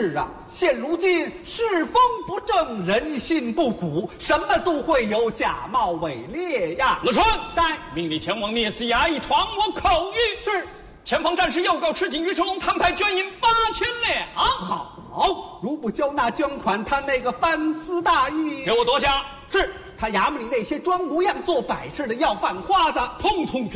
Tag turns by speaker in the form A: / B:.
A: 是啊，现如今世风不正，人心不古，什么都会有假冒伪劣呀。
B: 乐春
A: 在，
B: 命你前往聂斯衙役传我口谕。
A: 是。
B: 前方战士要告吃紧于成龙摊派捐银8000两。
A: 好，如不交纳捐款，他那个藩司大义
B: 给我夺下。
A: 是他衙门里那些装模样、做摆设的要饭花子，
B: 通通